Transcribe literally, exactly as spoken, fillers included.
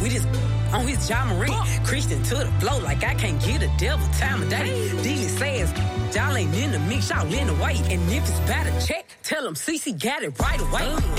with his on his John Marie. Christian to the flow like I can't get a devil time of day. Dealy says, y'all ain't in the mix, y'all in the way. And if it's about a check, tell them C C got it right away.